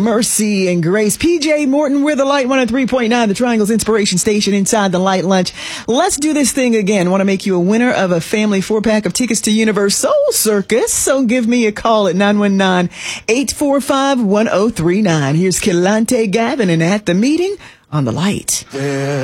Mercy and Grace. PJ Morton, we're the Light 103.9, the Triangle's inspiration station inside the Light Lunch. Let's do this thing again. Want to make you a winner of a family 4-pack of tickets to Universal Circus. So give me a call at 919-845-1039. Here's Kelante Gavin and At the Meeting on the Light.